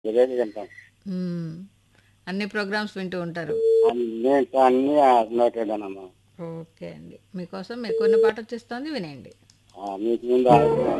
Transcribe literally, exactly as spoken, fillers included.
జిలేబీ తింటాం. హ్మ్. అన్ని ప్రోగ్రామ్స్ వింటూ ఉంటారు. అన్నీ అన్నీ నోటెడనమ్మా. ఓకే అండి. మీకోసం 'మీరు కోరిన' పాటొచ్చేస్తోంది వినేయండి. ఆ! మీకు ముందు ఆడుతున్నాను.